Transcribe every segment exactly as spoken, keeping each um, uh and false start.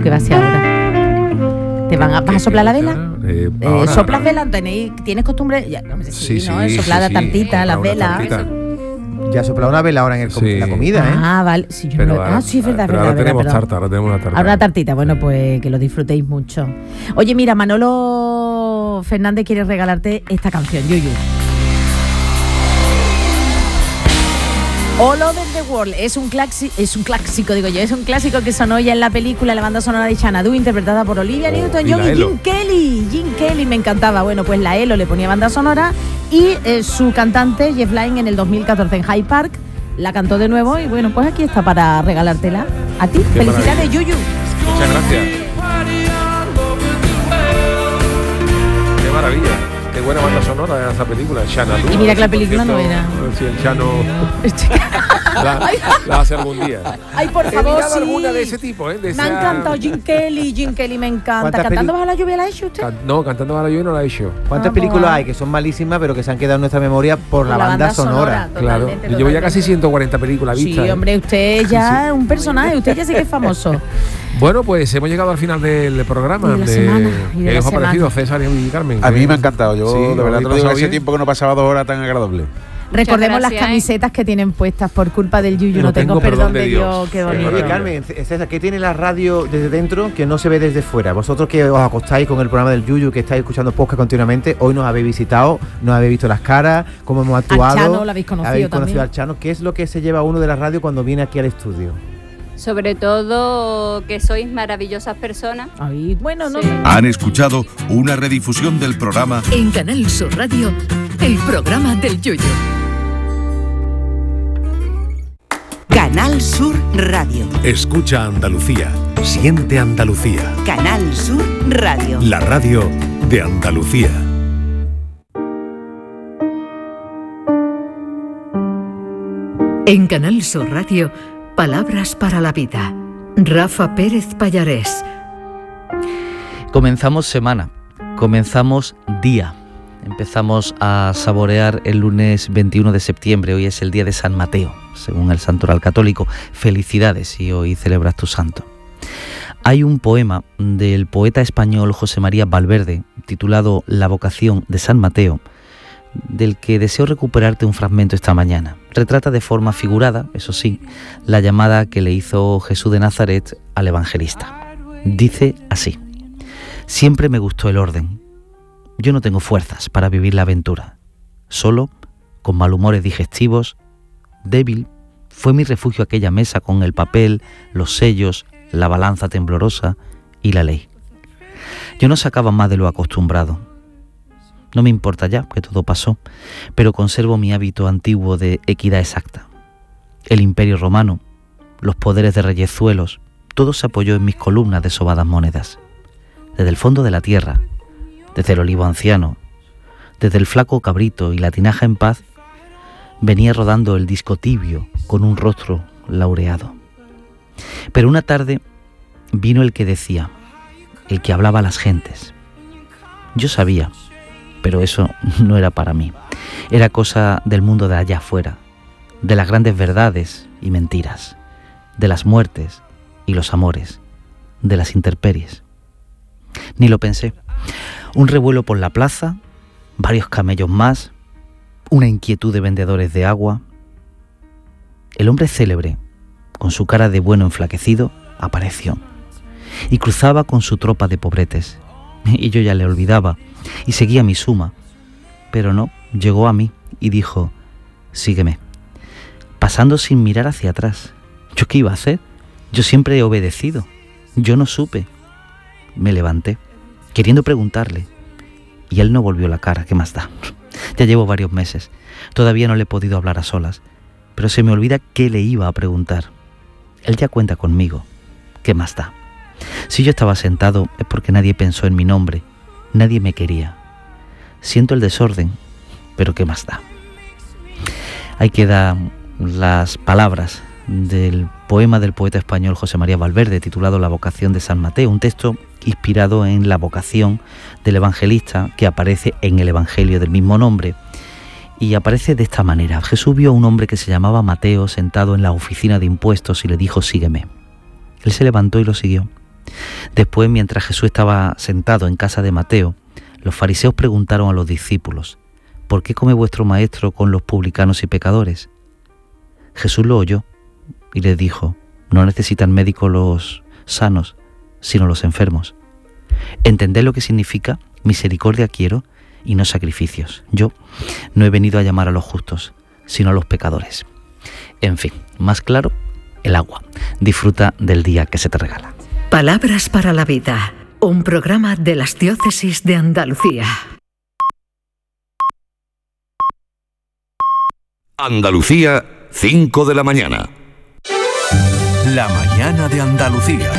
que va a ser ahora. ¿Te van a, vas a soplar la vela? Eh, Eh, ahora, ¿Soplas ahora. vela? ¿Tenéis, ¿Tienes costumbre? Ya, no sé si, Sí, ¿no? sí, Soplar sí, la sí. tartita, las Una velas. tartita. Ya ha soplado una vela ahora en el com- Sí. la comida, ¿eh? Ah, vale. Sí, yo Pero no lo- ahora, ah, sí, es verdad, es pero verdad. ahora verdad, tenemos perdón. tarta, ahora tenemos una tarta. Ahora una tartita, bueno, pues que lo disfrutéis mucho. Oye, mira, Manolo Fernández quiere regalarte esta canción, Yuyu. All Over the World es un clásico, es un clásico, digo yo, es un clásico que sonó ya en la película, la banda sonora de Xanadu, interpretada por Olivia Oh, Newton-John y la y Elo. Jim Kelly. Jim Kelly me encantaba. Bueno, pues la Elo le ponía banda sonora y eh, su cantante Jeff Lynne en el dos mil catorce en Hyde Park la cantó de nuevo y bueno, pues aquí está para regalártela a ti. Qué Felicidades, maravilla. Yuyu. Muchas gracias. Qué maravilla. Qué buena banda sonora de esa película, Xanadu. Y mira que la Por película no cierto, era. a ver si el Xano la, la hace algún día. Ay, por He favor, mirado sí. alguna de ese tipo, ¿eh? De Me ha esa- encantado Jim Kelly, Jim Kelly me encanta. ¿Cuántas ¿Cantando peli- bajo la lluvia la ha hecho usted? Can- No, cantando para yo no la he hecho. ¿Cuántas Ah, películas pues, hay que son malísimas pero que se han quedado en nuestra memoria por la, Por banda, sonora? Claro. totalmente, Yo llevo ya casi totalmente. ciento cuarenta películas vistas. Sí, ¿eh? hombre, usted ya es un personaje, usted ya sí que es famoso. Bueno, pues hemos llegado al final del programa. Y de la semana, y de ¿Qué la os ha semana. parecido, César y Carmen? A mí me ha encantado, yo Sí, de ¿lo verdad habéis te lo digo, pasado hace bien? tiempo que no pasaba dos horas tan agradables. Recordemos las gracias, ¿eh? camisetas que tienen puestas por culpa del Yuyu. No, tengo, perdón de Dios. Qué Sí, bonito. Oye, maravilla. Carmen, C- César, ¿qué tiene la radio desde dentro que no se ve desde fuera? Vosotros que os acostáis con el programa del Yuyu, que estáis escuchando podcast continuamente, hoy nos habéis visitado, nos habéis visto las caras, cómo hemos actuado. Chano lo habéis conocido habéis también. conocido al Chano. ¿Qué es lo que se lleva uno de la radio cuando viene aquí al estudio? Sobre todo que sois maravillosas personas. Ay, bueno, no Sí. sé. Han escuchado una redifusión del programa En Canal Sur Radio, el programa del Yuyu. Canal Sur Radio. Escucha Andalucía. Siente Andalucía. Canal Sur Radio. La radio de Andalucía. En Canal Sur Radio, palabras para la vida. Rafa Pérez Pallarés. Comenzamos semana, comenzamos día. Empezamos a saborear el lunes veintiuno de septiembre. Hoy es el día de San Mateo, según el santoral católico. Felicidades si hoy celebras tu santo. Hay un poema del poeta español José María Valverde, titulado La vocación de San Mateo, del que deseo recuperarte un fragmento esta mañana. Retrata de forma figurada, eso sí, la llamada que le hizo Jesús de Nazaret al evangelista. Dice así: siempre me gustó el orden. Yo no tengo fuerzas para vivir la aventura. Solo, con malhumores digestivos, débil, fue mi refugio aquella mesa con el papel, los sellos, la balanza temblorosa y la ley. Yo no sacaba más de lo acostumbrado. No me importa ya que todo pasó, pero conservo mi hábito antiguo de equidad exacta. El imperio romano, los poderes de reyezuelos, todo se apoyó en mis columnas de sobadas monedas. Desde el fondo de la tierra, desde el olivo anciano, desde el flaco cabrito y la tinaja en paz, venía rodando el disco tibio con un rostro laureado. Pero una tarde vino el que decía, el que hablaba a las gentes. Yo sabía, pero eso no era para mí. Era cosa del mundo de allá afuera, de las grandes verdades y mentiras, de las muertes y los amores, de las intemperies. Ni lo pensé. Un revuelo por la plaza, varios camellos más, una inquietud de vendedores de agua. El hombre célebre, con su cara de bueno enflaquecido, apareció y cruzaba con su tropa de pobretes. Y yo ya le olvidaba y seguía mi suma, pero no, llegó a mí y dijo: sígueme, pasando sin mirar hacia atrás. ¿Yo qué iba a hacer? Yo siempre he obedecido. Yo no supe. Me levanté, queriendo preguntarle, y él no volvió la cara. ¿Qué más da? Ya llevo varios meses, todavía no le he podido hablar a solas, pero se me olvida qué le iba a preguntar. Él ya cuenta conmigo. ¿Qué más da? Si yo estaba sentado es porque nadie pensó en mi nombre, nadie me quería. Siento el desorden, pero ¿qué más da? Ahí quedan las palabras del poema del poeta español José María Valverde, titulado La vocación de San Mateo, un texto inspirado en la vocación del evangelista que aparece en el evangelio del mismo nombre. Y aparece de esta manera: Jesús vio a un hombre que se llamaba Mateo sentado en la oficina de impuestos y le dijo: sígueme. Él se levantó y lo siguió. Después, mientras Jesús estaba sentado en casa de Mateo, los fariseos preguntaron a los discípulos: ¿por qué come vuestro maestro con los publicanos y pecadores? Jesús lo oyó y les dijo: no necesitan médicos los sanos, sino los enfermos. ¿Entended lo que significa misericordia quiero y no sacrificios? Yo no he venido a llamar a los justos, sino a los pecadores. En fin, más claro, el agua. Disfruta del día que se te regala. Palabras para la vida, un programa de las diócesis de Andalucía. Andalucía, cinco de la mañana. La mañana de Andalucía.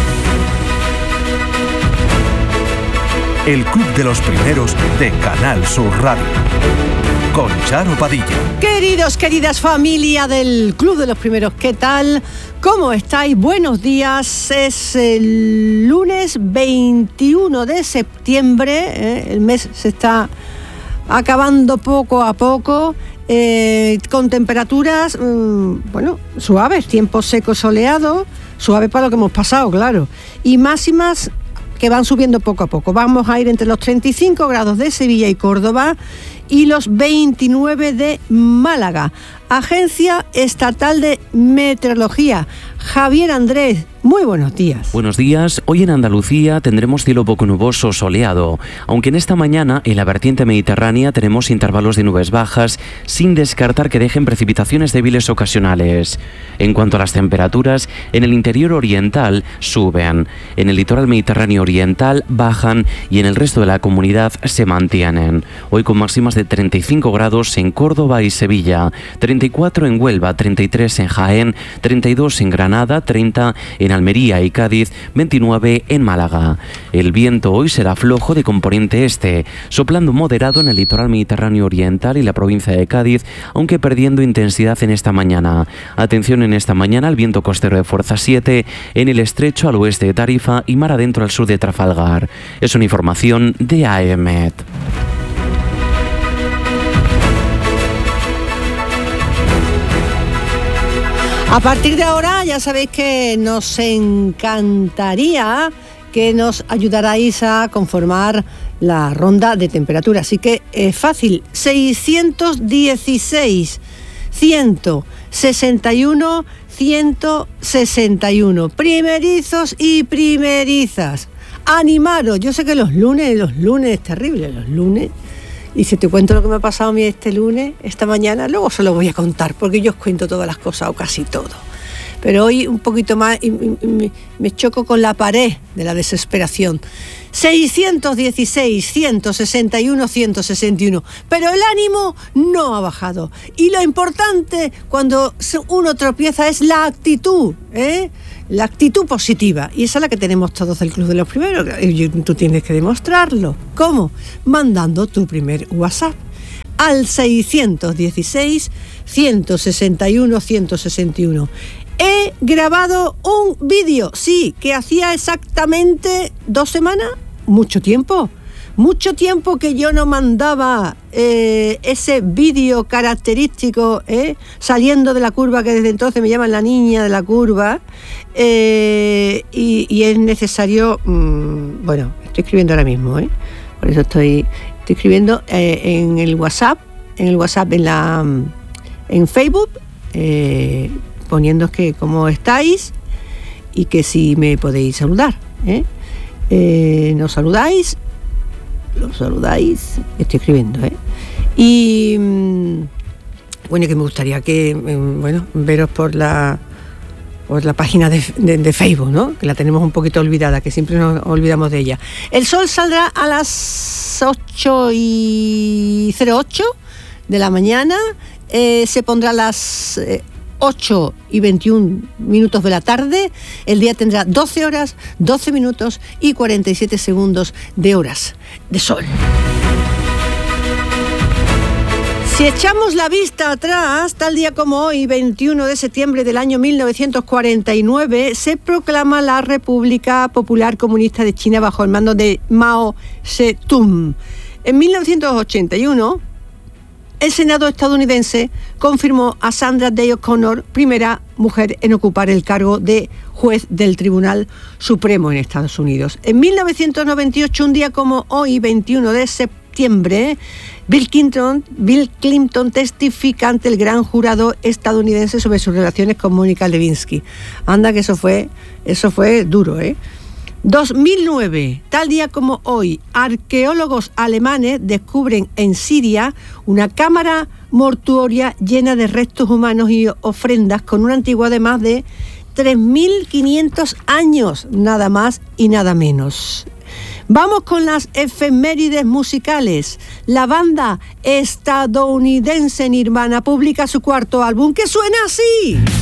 El club de los primeros de Canal Sur Radio. Con Charo Padilla. Queridos, queridas familia del Club de los Primeros, ¿qué tal? ¿Cómo estáis? Buenos días. Es el lunes veintiuno de septiembre. ¿eh? El mes se está acabando poco a poco. Eh, con temperaturas, mmm, bueno, suaves, tiempo seco soleado, suave para lo que hemos pasado, claro. Y máximas que van subiendo poco a poco. Vamos a ir entre los treinta y cinco grados de Sevilla y Córdoba y los veintinueve de Málaga. Agencia Estatal de Meteorología. Javier Andrés, muy buenos días. Buenos días. Hoy en Andalucía tendremos cielo poco nuboso soleado, aunque en esta mañana en la vertiente mediterránea tenemos intervalos de nubes bajas, sin descartar que dejen precipitaciones débiles ocasionales. En cuanto a las temperaturas, en el interior oriental suben, en el litoral mediterráneo oriental bajan y en el resto de la comunidad se mantienen. Hoy con máximas de treinta y cinco grados en Córdoba y Sevilla, treinta y cuatro en Huelva, treinta y tres en Jaén, treinta y dos en Granada, treinta en Almería y Cádiz, veintinueve en Málaga. El viento hoy será flojo de componente este, soplando moderado en el litoral mediterráneo oriental y la provincia de Cádiz, aunque perdiendo intensidad en esta mañana. Atención en esta mañana al viento costero de fuerza siete en el estrecho al oeste de Tarifa y mar adentro al sur de Trafalgar. Es una información de A E M E T. A partir de ahora ya sabéis que nos encantaría que nos ayudarais a conformar la ronda de temperatura. Así que es fácil, seiscientos dieciséis, ciento sesenta y uno, ciento sesenta y uno. Primerizos y primerizas. Animaros, yo sé que los lunes, los lunes es terrible, los lunes... Y si te cuento lo que me ha pasado a mí este lunes, esta mañana, luego se lo voy a contar, porque yo os cuento todas las cosas o casi todo. Pero hoy un poquito más y, y, y, me, me choco con la pared de la desesperación. seiscientos dieciséis, ciento sesenta y uno, ciento sesenta y uno. Pero el ánimo no ha bajado. Y lo importante cuando uno tropieza es la actitud, ¿eh? La actitud positiva, y esa es la que tenemos todos del Club de los Primeros. Y tú tienes que demostrarlo. ¿Cómo? Mandando tu primer WhatsApp al seiscientos dieciséis, ciento sesenta y uno, ciento sesenta y uno. He grabado un vídeo, sí, que hacía exactamente dos semanas, mucho tiempo. Mucho tiempo que yo no mandaba eh, ese vídeo característico, eh, saliendo de la curva, que desde entonces me llaman la niña de la curva, eh, y, y es necesario, mmm, bueno, estoy escribiendo ahora mismo, eh, por eso estoy, estoy escribiendo eh, en el WhatsApp, en el WhatsApp, en la, en Facebook, eh, poniendo que cómo estáis y que si me podéis saludar, eh, eh, nos saludáis. Los saludáis, estoy escribiendo, ¿eh? Y bueno, que me gustaría que, bueno, veros por la por la página de, de, de Facebook, ¿no? Que la tenemos un poquito olvidada, que siempre nos olvidamos de ella. El sol saldrá a las ocho y cero ocho de la mañana, eh, se pondrá a las eh, ocho y veintiún minutos de la tarde. El día tendrá doce horas, doce minutos y cuarenta y siete segundos de horas de sol. Si echamos la vista atrás, tal día como hoy, veintiuno de septiembre del año mil novecientos cuarenta y nueve, se proclama la República Popular Comunista de China bajo el mando de Mao Zedong. En mil novecientos ochenta y uno, el Senado estadounidense confirmó a Sandra Day O'Connor, primera mujer en ocupar el cargo de juez del Tribunal Supremo en Estados Unidos. En mil novecientos noventa y ocho, un día como hoy, veintiuno de septiembre, Bill Clinton, Bill Clinton testifica ante el gran jurado estadounidense sobre sus relaciones con Mónica Lewinsky. Anda que eso fue, eso fue duro, ¿eh? dos mil nueve, tal día como hoy, arqueólogos alemanes descubren en Siria una cámara mortuoria llena de restos humanos y ofrendas con una antigüedad de más de tres mil quinientos años, nada más y nada menos. Vamos con las efemérides musicales. La banda estadounidense Nirvana publica su cuarto álbum, que suena así.